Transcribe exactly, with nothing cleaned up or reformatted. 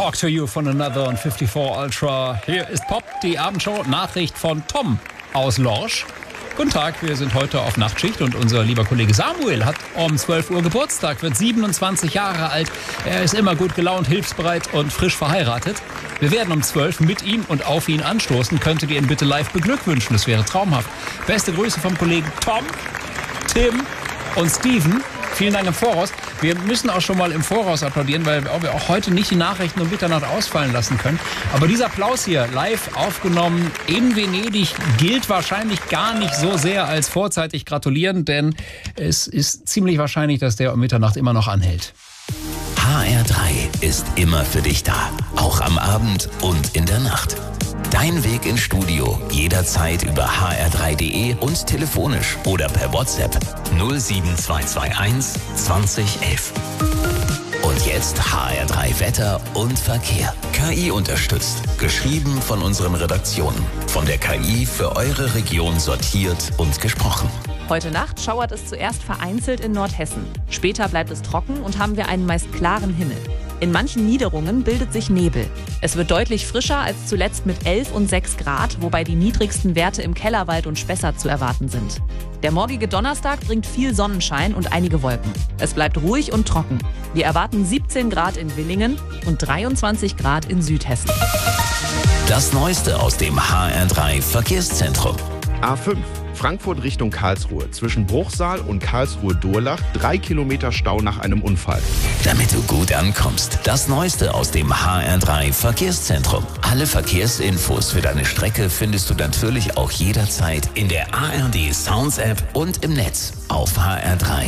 Talk to you von Another und fünfundfünfzig Ultra. Hier ist Pop, die Abendshow. Nachricht von Tom aus Lorsch. Guten Tag, wir sind heute auf Nachtschicht und unser lieber Kollege Samuel hat um zwölf Uhr Geburtstag, wird siebenundzwanzig Jahre alt. Er ist immer gut gelaunt, hilfsbereit und frisch verheiratet. Wir werden um zwölf mit ihm und auf ihn anstoßen. Könntet ihr ihn bitte live beglückwünschen, das wäre traumhaft. Beste Grüße vom Kollegen Tom, Tim und Steven. Vielen Dank im Voraus. Wir müssen auch schon mal im Voraus applaudieren, weil wir auch heute nicht die Nachrichten um Mitternacht ausfallen lassen können. Aber dieser Applaus hier, live aufgenommen in Venedig, gilt wahrscheinlich gar nicht so sehr als vorzeitig gratulieren, denn es ist ziemlich wahrscheinlich, dass der um Mitternacht immer noch anhält. H R drei ist immer für dich da, auch am Abend und in der Nacht. Dein Weg ins Studio, jederzeit über h r drei punkt de und telefonisch oder per WhatsApp null sieben zwei zwei eins zwanzig elf. Und jetzt H R drei Wetter und Verkehr. K I unterstützt, geschrieben von unseren Redaktionen. Von der K I für eure Region sortiert und gesprochen. Heute Nacht schauert es zuerst vereinzelt in Nordhessen. Später bleibt es trocken und haben wir einen meist klaren Himmel. In manchen Niederungen bildet sich Nebel. Es wird deutlich frischer als zuletzt mit elf und sechs Grad, wobei die niedrigsten Werte im Kellerwald und Spessart zu erwarten sind. Der morgige Donnerstag bringt viel Sonnenschein und einige Wolken. Es bleibt ruhig und trocken. Wir erwarten siebzehn Grad in Willingen und dreiundzwanzig Grad in Südhessen. Das Neueste aus dem H R drei Verkehrszentrum. A fünf, Frankfurt Richtung Karlsruhe. Zwischen Bruchsal und Karlsruhe-Durlach. Drei Kilometer Stau nach einem Unfall. Damit du gut ankommst. Das Neueste aus dem H R drei Verkehrszentrum. Alle Verkehrsinfos für deine Strecke findest du natürlich auch jederzeit in der A R D Sounds App und im Netz auf h r drei